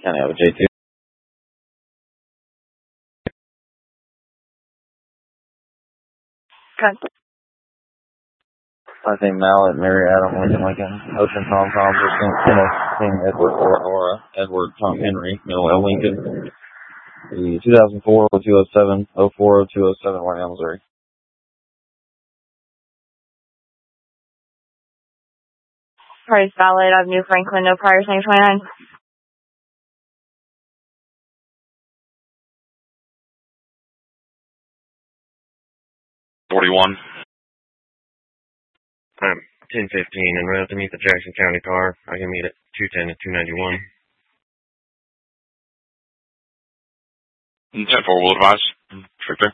Can I have a J2? Okay. I think Mallet, Mary Adam, Lincoln, Ocean, Tom, King, Edward, Aura, Edward, Tom, Henry, Noel, Lincoln. The 2004, 0207, 04, 0207, Whitehall, Missouri. Price valid of New Franklin, no prior 2029. 41. 1015 en route to meet the Jackson County car. I can meet at 210 and 291. 10-4 will advise. Victor.